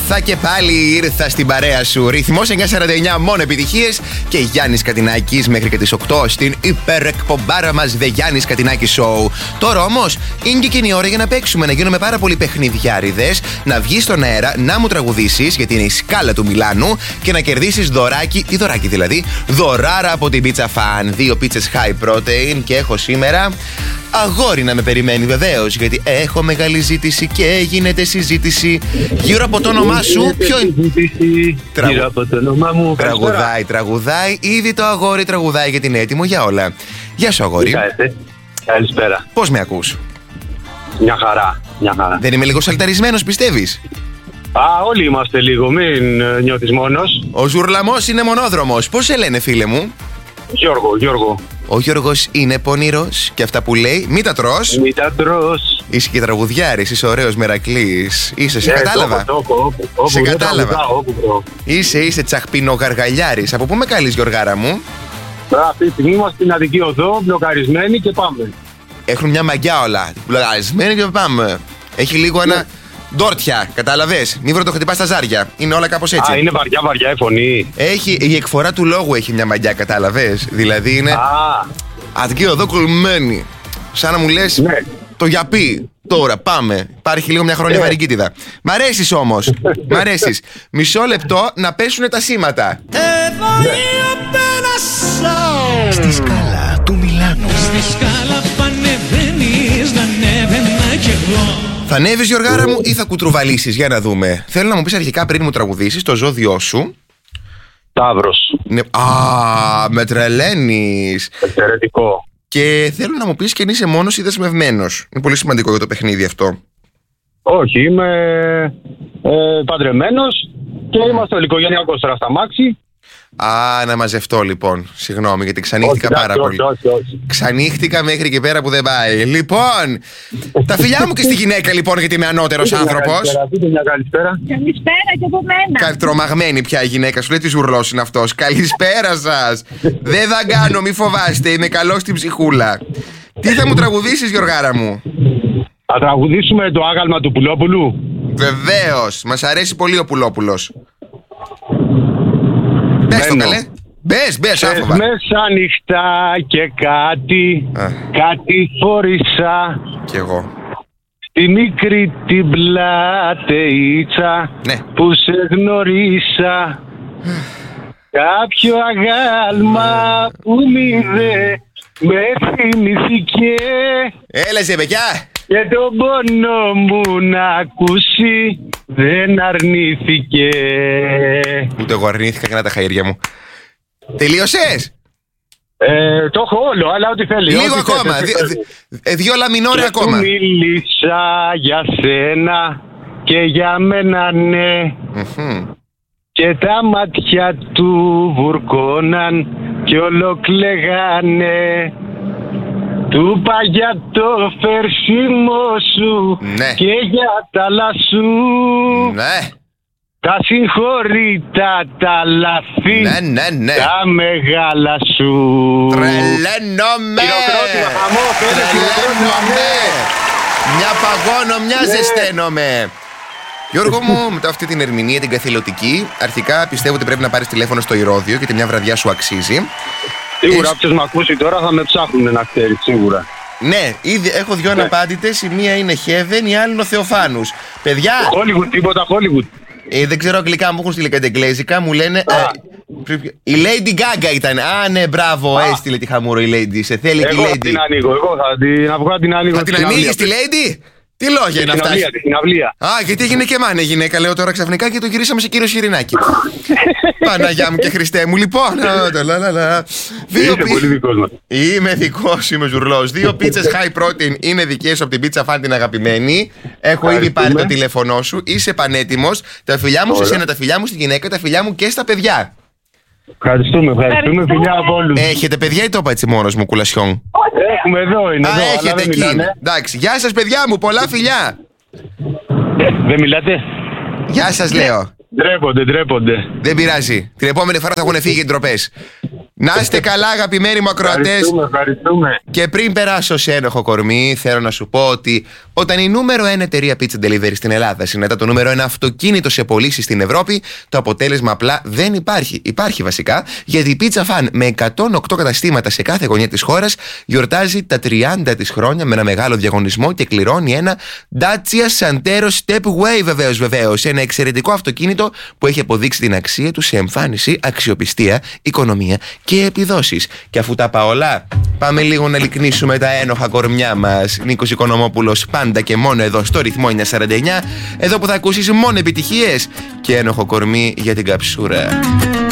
Ήρθα και πάλι, ήρθα στην παρέα σου. Ρυθμός 949, μόνο επιτυχίες. Και Γιάννης Κατινάκης μέχρι και τις 8 στην υπερεκπομπάρα μας The Γιάννης Κατινάκη Show. Τώρα όμως είναι και εκείνη η ώρα για να παίξουμε, να γίνουμε πάρα πολύ παιχνιδιάριδες, να βγεις στον αέρα, να μου τραγουδήσεις, γιατί είναι η σκάλα του Μιλάνου, και να κερδίσεις δωράκι, τι δωράκι δηλαδή, δωράρα από την Pizza Fan. 2 πίτσες high protein και έχω σήμερα αγόρι να με περιμένει βεβαίως, γιατί έχω μεγάλη ζήτηση και γίνεται συζήτηση γύρω από το όνομά σου. Ποιο είναι? Γύρω από το όνομά μου. Τραγουδάει. Ήδη το αγόρι τραγουδάει γιατί είναι έτοιμο για όλα. Γεια σου αγόρι. Καλησπέρα. Πώς με ακούς? Μια χαρά. Δεν είμαι λίγο σαλταρισμένος, πιστεύεις? Όλοι είμαστε λίγο, μην νιώθεις μόνος. Ο Ζουρλαμός είναι μονόδρομος. Πώς σε λένε, φίλε μου? Γιώργο. Ο Γιώργος είναι πονηρός και αυτά που λέει μη τα τρως. Είσαι και τραγουδιάρης, είσαι ωραίος Μερακλής. Είσαι, σε κατάλαβα. Σε κατάλαβα. Είσαι τσαχπινογαργαλιάρης. Από πού με καλείς, Γιωργάρα μου? Αυτή τη στιγμή είμαστε στην Αττική Οδό, μπλοκαρισμένοι και πάμε. Έχουν μια μαγιά όλα. Μπλοκαρισμένοι και πάμε. Έχει λίγο ένα ντόρτια, κατάλαβες. Μη βρω-το-χτυπάς στα ζάρια. Είναι όλα κάπως έτσι. Είναι βαριά η φωνή. Η εκφορά του λόγου έχει μια μαγιά, κατάλαβες. Δηλαδή είναι Αττική Οδό κολλημένη. Σαν να μου λες το γιαπί. Τώρα πάμε. Υπάρχει λίγο μια χρόνια βαρικίτιδα. Μ' αρέσεις όμως. Μ' αρέσεις. Μισό λεπτό να πέσουνε τα σήματα. Στη σκάλα του Μιλάνου. Στη σκάλα πανεβαίνεις, να ανέβαινα κι εγώ. Θα ανέβεις, Γιωργάρα μου, ή θα κουτρουβαλήσεις? Για να δούμε. Θέλω να μου πεις αρχικά, πριν μου τραγουδήσεις, το ζώδιό σου. Ταύρος. Ναι. Με τρελαίνεις. Εξαιρετικό. Και θέλω να μου πεις και αν είσαι μόνος ή δεσμευμένος. Είναι πολύ σημαντικό για το παιχνίδι αυτό. Όχι, είμαι παντρεμένος και είμαστε οικογενειακός τώρα στα μάξι. Να μαζευτώ λοιπόν. Συγγνώμη, γιατί ξανύχτηκα πάρα πολύ. Όχι. Ξανύχτηκα μέχρι και πέρα που δεν πάει. Λοιπόν, τα φιλιά μου και στη γυναίκα, λοιπόν, γιατί είμαι ανώτερος άνθρωπος. Καλησπέρα. Καλησπέρα και από μένα. Τρομαγμένη πια η γυναίκα σου. Λέει τι ζουρλός είναι αυτός. Καλησπέρα σας. Δεν θα κάνω, μη φοβάστε. Είμαι καλός στην ψυχούλα. Τι θα μου τραγουδήσεις, Γιωργάρα μου? Θα τραγουδήσουμε το άγαλμα του Πουλόπουλου. Βεβαίως. Μας αρέσει πολύ ο Πουλόπουλος. Πες το καλέ. Μπες, άφοβα. Μέσα νυχτά και κάτι φόρησα. Κι εγώ. Στη μικρή την πλατεΐτσα που σε γνωρίσα. Κάποιο αγάλμα που με θυμηθήκε. Έλα σε παιδιά. Και τον πόνο μου να ακούσει δεν αρνήθηκε. Ούτε εγώ αρνήθηκα κανένα τα χαΐρια μου. Τελείωσες? Το έχω όλο, αλλά ό,τι θέλει. Λίγο ακόμα. Δύο λαμινόρια ακόμα. Μίλησα για σένα και για μένα ναι. Και τα μάτια του βουρκώναν και ολοκλεγάνε. Του είπα για το φερσίμο σου και για τα λασού. Τα συγχωρήτα λαθή, τα μεγάλα σου. Τρελαίνομαι. Μια παγώνω, μια ζεσταίνομαι. Γιώργο μου, μετά αυτή την ερμηνεία την καθηλωτική, αρχικά πιστεύω ότι πρέπει να πάρεις τηλέφωνο στο Ηρώδειο, γιατί μια βραδιά σου αξίζει. Σίγουρα, όποιος με ακούσει τώρα θα με ψάχνουν να ξέρει, σίγουρα. Ναι, ήδη έχω 2 αναπάντητες. Η μία είναι Heaven, η άλλη είναι ο Θεοφάνους. Παιδιά! Hollywood, τίποτα Hollywood. Δεν ξέρω αγγλικά, μου έχουν στείλει κάτι εγγλέζικα, μου λένε. Η Lady Gaga ήταν. Ναι, μπράβο, έστειλε τη χαμούρο η Lady. Σε θέλει και η Lady. Εγώ την ανοίγω, εγώ θα την βγάλω, την ανοίγω. Θα την ανοίγεις τη Lady? Τι λόγια είναι αυτά? Στην αυλία. Γιατί έγινε και μάνε γυναίκα, λέω τώρα ξαφνικά, και το γυρίσαμε σε κύριο Σιρινάκη. Παναγιά μου και Χριστέ μου, λοιπόν. Είσαι πολύ δικός μας. Είμαι δικός, είμαι ζουρλός. 2 πίτσες high protein είναι δικές σου από την Pizza Fan την αγαπημένη. Έχω ήδη πάρει το τηλέφωνό σου. Είσαι πανέτοιμος. Τα φιλιά μου σε σένα, τα φιλιά μου στη γυναίκα, τα φιλιά μου και στα παιδιά. Ευχαριστούμε, φιλιά από όλους. Έχετε παιδιά ή το είπα έτσι μόνος μου, κουλασιόν? Έχουμε εδώ, είναι εδώ. Έχετε εκεί. Εντάξει, γεια σας παιδιά μου, πολλά φιλιά. Δεν μιλάτε? Γεια σας λέω. Ντρέπονται. Δεν πειράζει. Την επόμενη φορά θα έχουν φύγει οι ντροπές. Να είστε καλά, αγαπημένοι μου ακροατές. Ευχαριστούμε. Και πριν περάσω σε ένοχο κορμί, θέλω να σου πω ότι όταν η νούμερο 1 εταιρεία pizza delivery στην Ελλάδα συναντά το νούμερο 1 αυτοκίνητο σε πωλήσεις στην Ευρώπη, το αποτέλεσμα απλά δεν υπάρχει. Υπάρχει βασικά, γιατί η Pizza Fan με 108 καταστήματα σε κάθε γωνιά της χώρας γιορτάζει τα 30 της χρόνια με ένα μεγάλο διαγωνισμό και κληρώνει ένα Dacia Santero Stepway, βεβαίως. Ένα εξαιρετικό αυτοκίνητο που έχει αποδείξει την αξία του σε εμφάνιση, αξιοπιστία, οικονομία και επιδόσεις. Και αφού τα πάω όλα, πάμε λίγο να λυκνήσουμε τα ένοχα κορμιά μας. Νίκος Οικονομόπουλος, πάντα και μόνο εδώ στο ρυθμό 949. Εδώ που θα ακούσεις μόνο επιτυχίες και ένοχο κορμί για την καψούρα.